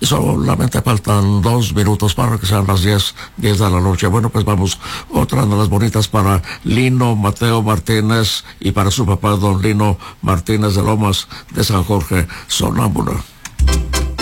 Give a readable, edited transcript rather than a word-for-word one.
solamente faltan 2 minutos para que sean las 10 de la noche. Bueno, pues vamos, otra de las bonitas para Lino Mateo Martínez y para su papá, don Lino Martínez de Lomas de San Jorge, Sonámbula.